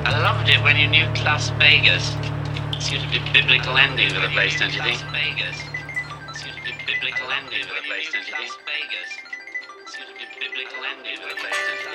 I loved it when you nuked Las Vegas. Suitably biblical ending to the place, don't you think? Suitably biblical ending to the place, don't you think? Suitably biblical ending to the place, don't you think?